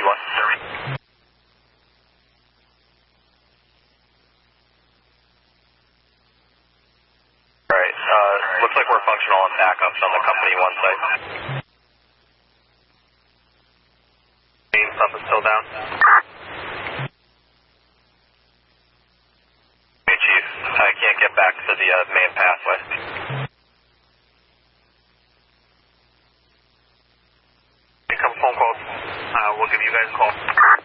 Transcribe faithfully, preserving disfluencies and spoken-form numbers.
one. Alright, uh, looks like we're functional on backups on the company one site. Main pump is still down. Hey Chief, I can't get back to the uh, main pathway. Come phone calls. Uh, we'll give you guys a call.